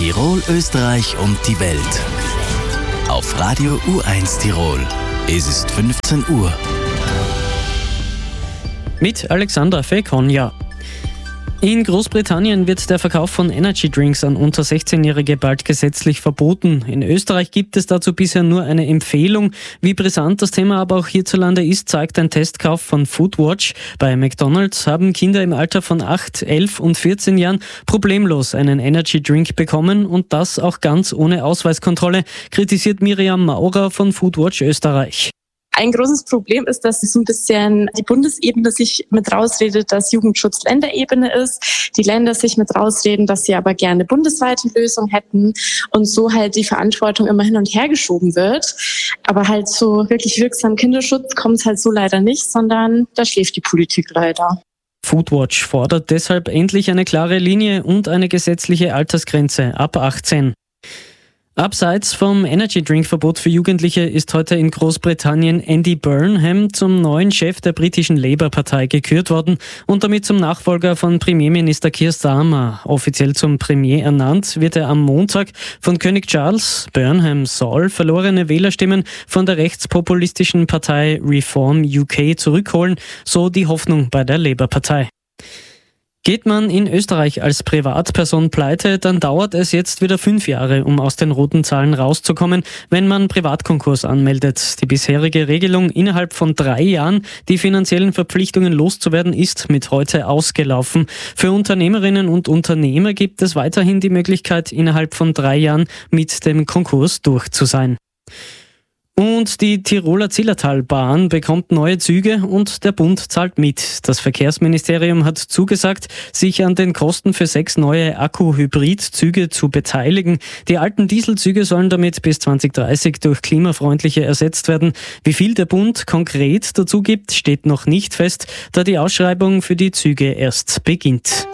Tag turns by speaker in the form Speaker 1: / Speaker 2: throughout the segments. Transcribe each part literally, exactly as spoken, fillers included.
Speaker 1: Tirol, Österreich und die Welt. Auf Radio U eins Tirol. Es ist fünfzehn Uhr.
Speaker 2: Mit Alexandra Fekonja. In Großbritannien wird der Verkauf von Energy Drinks an unter sechzehnjährige bald gesetzlich verboten. In Österreich gibt es dazu bisher nur eine Empfehlung. Wie brisant das Thema aber auch hierzulande ist, zeigt ein Testkauf von Foodwatch. Bei McDonald's haben Kinder im Alter von acht, elf und vierzehn Jahren problemlos einen Energy Drink bekommen und das auch ganz ohne Ausweiskontrolle, kritisiert Miriam Maurer von Foodwatch Österreich.
Speaker 3: Ein großes Problem ist, dass so ein bisschen die Bundesebene sich mit rausredet, dass Jugendschutz Länderebene ist. Die Länder sich mit rausreden, dass sie aber gerne bundesweite Lösungen hätten und so halt die Verantwortung immer hin und her geschoben wird. Aber halt so wirklich wirksam Kinderschutz kommt es halt so leider nicht, sondern da schläft die Politik leider.
Speaker 2: Foodwatch fordert deshalb endlich eine klare Linie und eine gesetzliche Altersgrenze ab achtzehn. Abseits vom Energy-Drink-Verbot für Jugendliche ist heute in Großbritannien Andy Burnham zum neuen Chef der britischen Labour-Partei gekürt worden und damit zum Nachfolger von Premierminister Keir Starmer. Offiziell zum Premier ernannt wird er am Montag von König Charles. Burnham soll verlorene Wählerstimmen von der rechtspopulistischen Partei Reform U K zurückholen, so die Hoffnung bei der Labour-Partei. Geht man in Österreich als Privatperson pleite, dann dauert es jetzt wieder fünf Jahre, um aus den roten Zahlen rauszukommen, wenn man Privatkonkurs anmeldet. Die bisherige Regelung, innerhalb von drei Jahren die finanziellen Verpflichtungen loszuwerden, ist mit heute ausgelaufen. Für Unternehmerinnen und Unternehmer gibt es weiterhin die Möglichkeit, innerhalb von drei Jahren mit dem Konkurs durch zu sein. Und die Tiroler Zillertalbahn bekommt neue Züge und der Bund zahlt mit. Das Verkehrsministerium hat zugesagt, sich an den Kosten für sechs neue Akku-Hybrid-Züge zu beteiligen. Die alten Dieselzüge sollen damit bis zwanzig dreißig durch klimafreundliche ersetzt werden. Wie viel der Bund konkret dazu gibt, steht noch nicht fest, da die Ausschreibung für die Züge erst beginnt.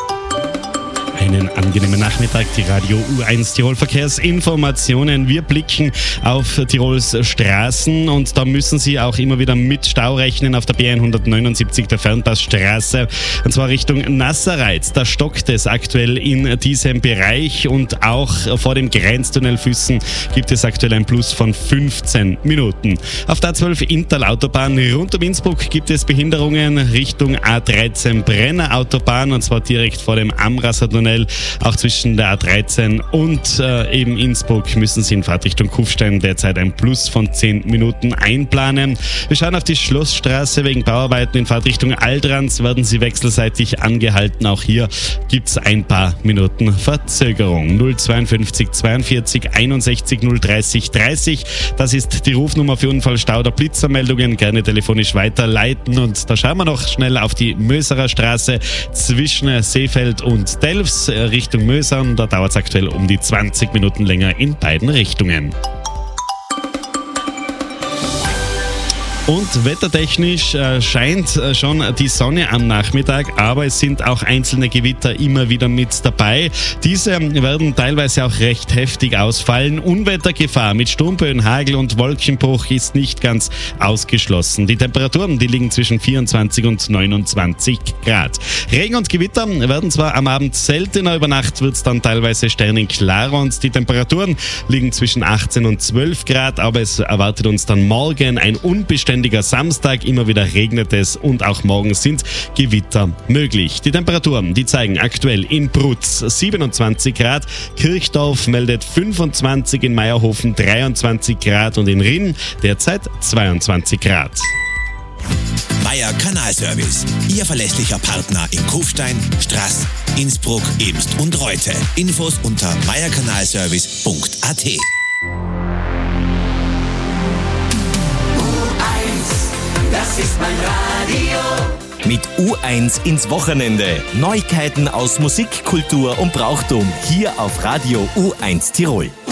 Speaker 4: Einen angenehmen Nachmittag, die Radio U eins Tirol Verkehrsinformationen. Wir blicken auf Tirols Straßen und da müssen Sie auch immer wieder mit Stau rechnen auf der B hundertneunundsiebzig, der Fernpassstraße, und zwar Richtung Nasserreiz. Da stockt es aktuell in diesem Bereich und auch vor dem Grenztunnel Füssen gibt es aktuell ein Plus von fünfzehn Minuten. Auf der A zwölf Interlautobahn rund um Innsbruck gibt es Behinderungen Richtung A dreizehn Brenner Autobahn und zwar direkt vor dem Amrasser Tunnel. Auch zwischen der A dreizehn und äh, eben Innsbruck müssen Sie in Fahrtrichtung Kufstein derzeit ein Plus von zehn Minuten einplanen. Wir schauen auf die Schlossstraße. Wegen Bauarbeiten in Fahrtrichtung Aldrans werden Sie wechselseitig angehalten. Auch hier gibt es ein paar Minuten Verzögerung. null zweiundfünfzig zweiundvierzig einundsechzig null dreißig dreißig. Das ist die Rufnummer für Unfallstau oder Blitzermeldungen. Gerne telefonisch weiterleiten. Und da schauen wir noch schnell auf die Möserer Straße zwischen Seefeld und Delfs Richtung Mösern. Da dauert es aktuell um die zwanzig Minuten länger in beiden Richtungen. Und wettertechnisch äh, scheint äh, schon die Sonne am Nachmittag, aber es sind auch einzelne Gewitter immer wieder mit dabei. Diese werden teilweise auch recht heftig ausfallen. Unwettergefahr mit Sturmböen, Hagel und Wolkenbruch ist nicht ganz ausgeschlossen. Die Temperaturen, die liegen zwischen vierundzwanzig und neunundzwanzig Grad. Regen und Gewitter werden zwar am Abend seltener, über Nacht wird es dann teilweise sternenklarer und die Temperaturen liegen zwischen achtzehn und zwölf Grad, aber es erwartet uns dann morgen ein unbeständiger Samstag, immer wieder regnet es und auch morgen sind Gewitter möglich. Die Temperaturen, die zeigen aktuell in Brutz siebenundzwanzig Grad, Kirchdorf meldet fünfundzwanzig, in Meierhofen dreiundzwanzig Grad und in Rinn derzeit zweiundzwanzig Grad.
Speaker 5: Meier Kanalservice, Ihr verlässlicher Partner in Kufstein, Straß, Innsbruck, Emst und Reute. Infos unter meierkanalservice punkt a t.
Speaker 6: Das ist mein Radio.
Speaker 1: Mit U eins ins Wochenende. Neuigkeiten aus Musik, Kultur und Brauchtum hier auf Radio U eins Tirol.